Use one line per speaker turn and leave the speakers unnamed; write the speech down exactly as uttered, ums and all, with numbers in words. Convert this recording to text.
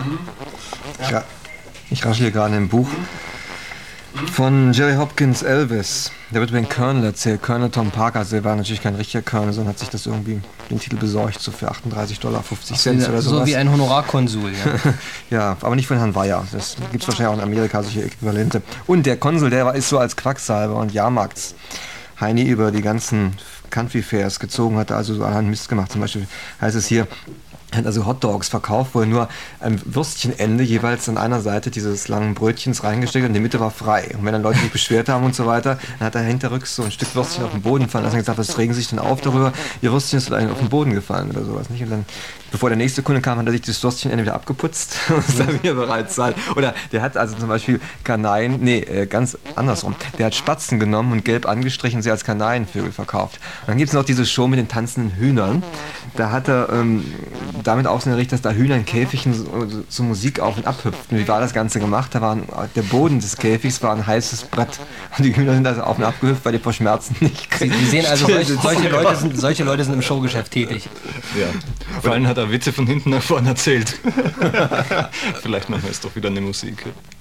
Ich, ra ich rasche hier gerade im Buch von Jerry Hopkins, Elvis. Der wird über den Colonel erzählt. Colonel Tom Parker, also der war natürlich kein richtiger Colonel, sondern hat sich das irgendwie, den Titel besorgt, so für achtunddreißig Dollar fünfzig oder so.
So wie ein Honorarkonsul, ja.
Ja, aber nicht von Herrn Weyer. Das gibt es wahrscheinlich auch in Amerika, solche Äquivalente. Und der Konsul, der war, ist so als Quacksalber und Jahrmarkts-Heini über die ganzen Country Fairs gezogen, hat also so allerhand Mist gemacht. Zum Beispiel heißt es hier, er hat also Hotdogs verkauft, wo er nur ein Würstchenende jeweils an einer Seite dieses langen Brötchens reingesteckt hat und die Mitte war frei. Und wenn dann Leute sich beschwert haben und so weiter, dann hat er hinterrücks so ein Stück Würstchen auf den Boden fallen lassen und gesagt, was regen Sie sich denn auf darüber? Ihr Würstchen ist auf den Boden gefallen oder sowas, nicht? Und dann, bevor der nächste Kunde kam, hat er sich das Würstchenende wieder abgeputzt und ist dann wieder bereit zu sein. Oder der hat also zum Beispiel Kanaien, nee, ganz andersrum. Der hat Spatzen genommen und gelb angestrichen und sie als Kanarienvögel verkauft. Und dann gibt es noch diese Show mit den tanzenden Hühnern. Da hat er ähm, damit ausgerichtet, dass da Hühner in Käfigen so, so, so Musik auf und ab hüpften. Wie war das Ganze gemacht? Da war der Boden des Käfigs war ein heißes Brett. Und die Hühner sind also auf und ab gehüpft, weil die vor Schmerzen nicht kriegen.
Sie, Sie sehen also, solche, solche, Leute sind, solche Leute sind im Showgeschäft tätig.
Ja. Vor allem hat er Witze von hinten nach vorne erzählt. Vielleicht machen wir es doch wieder eine Musik.